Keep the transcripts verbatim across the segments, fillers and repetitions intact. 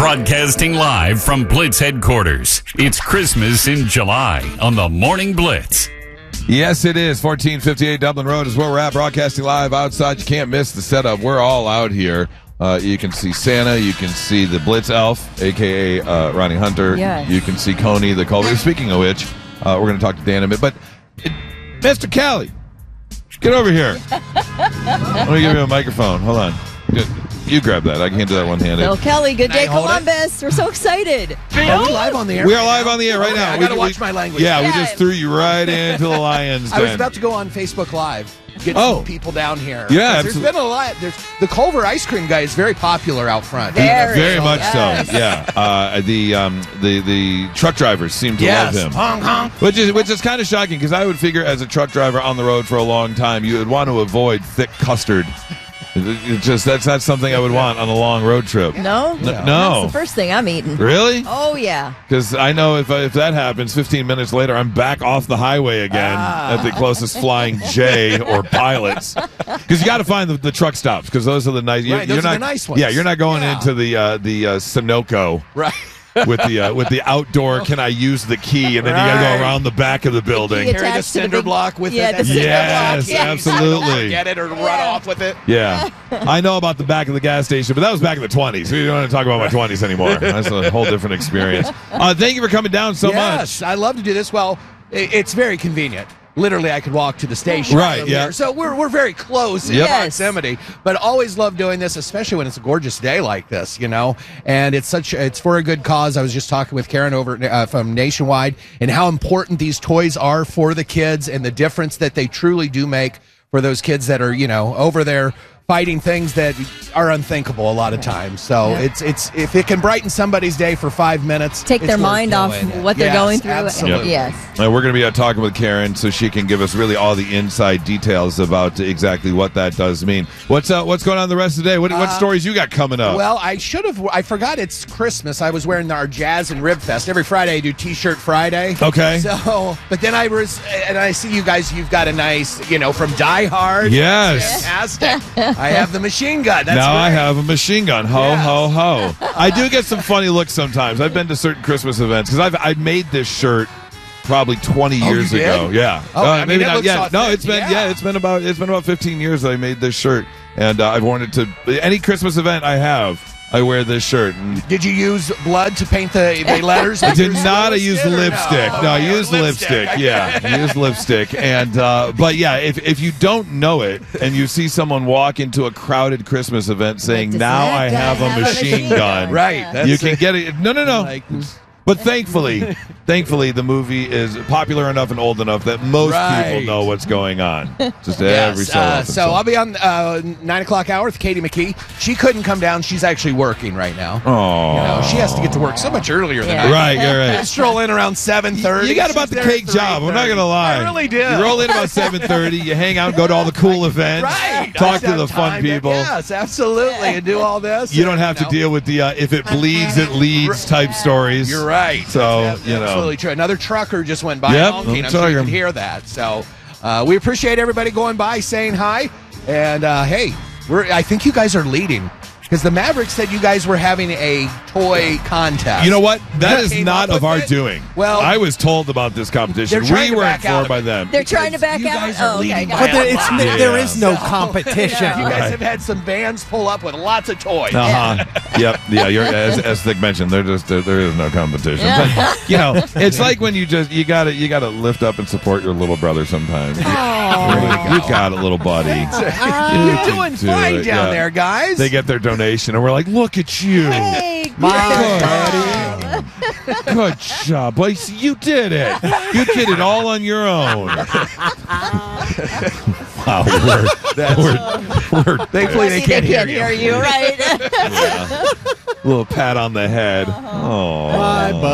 Broadcasting live from Blitz headquarters. It's Christmas in July on the Morning Blitz. Yes, it is. fourteen fifty-eight Dublin Road is where we're at, broadcasting live outside. You can't miss the setup. We're all out here. Uh, you can see Santa. You can see the Blitz Elf, a k a. Uh, Ronnie Hunter. Yes. You can see Coney, the Culver. Speaking of which, uh, we're going to talk to Dan in a minute. But, it, Mister Kelly, get over here. I'm going to give you a microphone. Hold on. You grab that. I can do that one-handed. Bill Kelly, good day, Can I hold it? Columbus. We're so excited. Are we live on the air? We are live on the air right Okay, now. I We- gotta we- watch my language. Yeah, we Yeah. just threw you right into the lion's I was den. about to go on Facebook Live, get Oh. some people down here. Yeah, 'Cause There's absolutely. been a lot. There's the Culver ice cream guy is very popular out front. Very. Very much Yes. so. Yeah. Uh, the um, the the truck drivers seem to Yes. love him, Honk, honk. which is which is kind of shocking because I would figure as a truck driver on the road for a long time, you would want to avoid thick custard. It just that's not something I would want on a long road trip. No? N- That's no. the first thing I'm eating. Really? Oh, yeah. Because I know if if that happens, fifteen minutes later, I'm back off the highway again Ah. at the closest Flying J or Pilots. Because you got to find the, the truck stops because those are the nice. You're, Right, those you're are not, the nice ones. Yeah, you're not going Yeah. into the uh, the uh, Sunoco. Right. with the uh, with the outdoor, can I use the key? And then you got to Right. go around the back of the building. key Carry the attached to the cinder big- block with yeah, it. the cinder Yes, block. Yeah. absolutely. Get it or run Yeah. off with it. Yeah, I know about the back of the gas station, but that was back in the twenties. We don't want to talk about my twenties anymore. That's a whole different experience. Uh, thank you for coming down so yes, much. I love to do this. Well, i- it's very convenient. Literally, I could walk to the station. Right, from yeah. here. So we're, we're very close in Yep. Yes. proximity, but always love doing this, especially when it's a gorgeous day like this, you know. And it's such it's for a good cause. I was just talking with Karen over uh, from Nationwide and how important these toys are for the kids and the difference that they truly do make for those kids that are, you know, over there fighting things that are unthinkable a lot of times. So Yeah. it's it's if it can brighten somebody's day for five minutes, Take it's their worth mind off doing it. what they're Yes, going through. Absolutely. Yes. Uh, we're going to be uh, talking with Karen so she can give us really all the inside details about exactly what that does mean. What's uh, what's going on the rest of the day? What, what stories you got coming up? Well, I should have. I forgot it's Christmas. I was wearing our Jazz and Rib Fest every Friday. I do T-shirt Friday. Okay. So, but then I was, and I see you guys. You've got a nice, you know, from Die Hard. Yes. Fantastic. I have the machine gun. That's now I great. have a machine gun. Ho, Yes. ho, ho. I do get some funny looks sometimes. I've been to certain Christmas events because I've I made this shirt probably twenty Oh, you years did? ago. Yeah. Oh, Uh, I mean, maybe it not looks yet. No, authentic. it's been yeah. Yeah. it's been about it's been about fifteen years that I made this shirt, and uh, I've worn it to any Christmas event I have. I wear this shirt. And Did you use blood to paint the, the letters? I did not. I used Did or lipstick. No, I Okay, used lipstick. Yeah, I used lipstick. And uh, but yeah, if if you don't know it and you see someone walk into a crowded Christmas event saying, Does "Now that I guy have a have a machine machine gun," gun? Right. Yeah. That's you can it. get it. No, no, no. Like, But thankfully, thankfully, the movie is popular enough and old enough that most Right. people know what's going on. Just yes, every so uh, often. so I'll be on uh, nine o'clock hour with Katie McKee. She couldn't come down. She's actually working right now. Oh, You know, she has to get to work so much earlier than Yeah. I. right, you're I right. stroll in around seven thirty. You got about the cake job. I'm not gonna lie. I really do. You roll in about seven thirty. You hang out, go to all the cool events, Right. I talk just to have the fun time to- people. yes, absolutely, and do all this. You don't and, have to know. deal with the uh, if it bleeds, it leads type stories. You're right. So, That's you know. absolutely true. Another trucker just went by Yep, honking. I'm I'm sure you talking. can hear that. So uh, we appreciate everybody going by, saying hi, and uh, hey, we're. I think you guys are leading. Because the Mavericks said you guys were having a toy contest. You know what? That You is came not up of with our it? doing. Well, I was told about this competition. They're trying We to were back out informed of by it. them. They're trying to back you out. guys are Oh, okay. leading got by it. a But it's, lot. Yeah. there is no So- competition. You guys Right. have had some bands pull up with lots of toys. Uh huh. Yep. Yeah. You're as, as Nick mentioned. There just there, there is no competition. But, you know, it's like when you just you got to you got to lift up and support your little brother sometimes. You got it, little buddy. You're doing Do fine it, down yeah. there, guys. They get their donation, and we're like, "Look at you, Hey, Good. Good job, boy. You did it. You did it all on your own." Wow, we're, we're, we're Thankfully, they See, can't, they can't hear hear you, right? little pat on the head. Oh, Bye, buddy.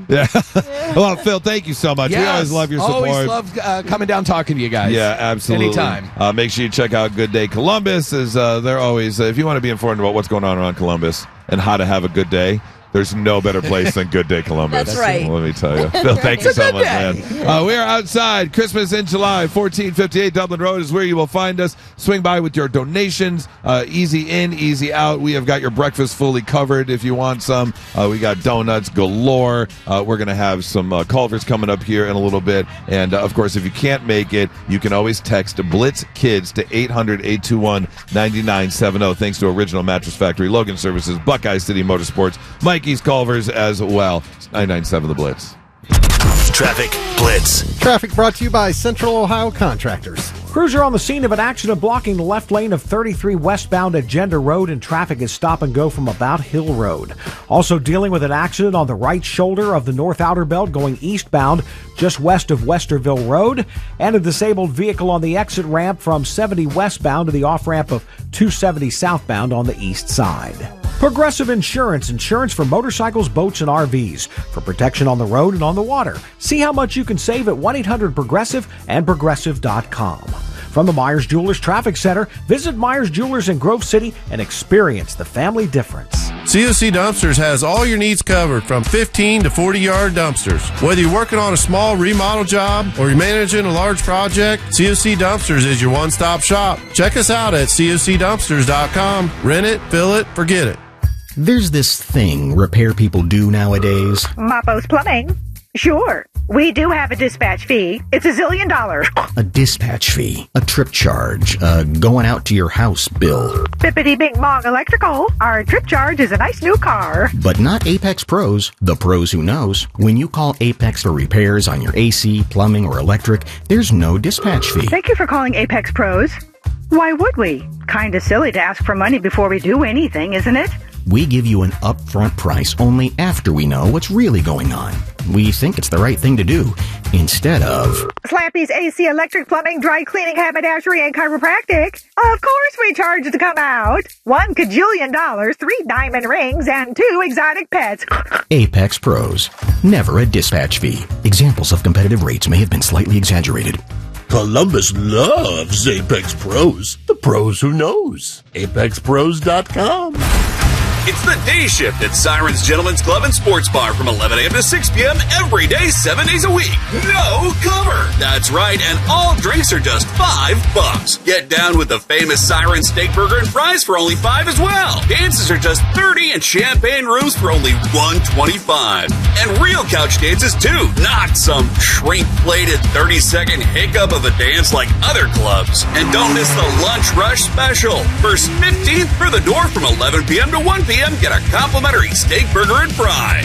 Yeah. Well, Phil, thank you so much. We Yes. always love your support. Always love uh, coming down talking to you guys. Yeah, absolutely. Anytime. Uh, make sure you check out Good Day Columbus. Is uh, they're always uh, if you want to be informed about what's going on around Columbus and how to have a good day. There's no better place than Good Day Columbus. That's right. Let me tell you. Phil, thank you It's a so good much, day. man. Uh, we are outside. Christmas in July. fourteen fifty-eight Dublin Road is where you will find us. Swing by with your donations. Uh, easy in, easy out. We have got your breakfast fully covered if you want some. Uh, we got donuts galore. Uh, we're going to have some uh, Culvers coming up here in a little bit. And, uh, of course, if you can't make it, you can always text Blitz Kids to eight hundred, eight two one, nine nine seven zero. Thanks to Original Mattress Factory, Logan Services, Buckeye City Motorsports, Mikey's Culvers as well. It's nine nine seven The Blitz. Traffic Blitz. Traffic brought to you by Central Ohio Contractors. Crews are on the scene of an accident blocking the left lane of thirty-three westbound at Gender Road, and traffic is stop and go from about Hill Road. Also dealing with an accident on the right shoulder of the North Outer Belt going eastbound just west of Westerville Road, and a disabled vehicle on the exit ramp from seventy westbound to the off-ramp of two seventy southbound on the east side. Progressive Insurance, insurance for motorcycles, boats, and R Vs. For protection on the road and on the water. See how much you can save at one eight hundred progressive and progressive dot com. From the Myers Jewelers Traffic Center, visit Myers Jewelers in Grove City and experience the family difference. C O C Dumpsters has all your needs covered from fifteen to forty yard dumpsters. Whether you're working on a small remodel job or you're managing a large project, C O C Dumpsters is your one-stop shop. Check us out at C O C dumpsters dot com. Rent it, fill it, forget it. There's this thing repair people do nowadays. Mapo's Plumbing. Sure. We do have a dispatch fee. It's a zillion dollars. A dispatch fee, a trip charge, a going out to your house bill. Bippity Bing Bong Electrical. Our trip charge is a nice new car. But not Apex Pros, the pros who knows. When you call Apex for repairs on your A C, plumbing, or electric, there's no dispatch fee. Thank you for calling Apex Pros. Why would we? Kinda silly to ask for money before we do anything, isn't it? We give you an upfront price only after we know what's really going on. We think it's the right thing to do, instead of Slappy's A C, electric, plumbing, dry cleaning, haberdashery, and chiropractic. Of course we charge to come out. One cajillion dollars, three diamond rings, and two exotic pets. Apex Pros. Never a dispatch fee. Examples of competitive rates may have been slightly exaggerated. Columbus loves Apex Pros. The pros who knows. apex pros dot com. It's the day shift at Sirens Gentlemen's Club and Sports Bar from eleven a.m. to six p.m. every day, seven days a week. No cover. That's right, and all drinks are just five bucks. Get down with the famous Siren steak burger and fries for only five as well. Dances are just thirty, and champagne rooms for only one twenty-five. And real couch dances too, not some shrink-plated thirty-second hiccup of a dance like other clubs. And don't miss the lunch rush special. First fifteenth for the door from eleven p.m. to one p.m. Get a complimentary steak burger and fries.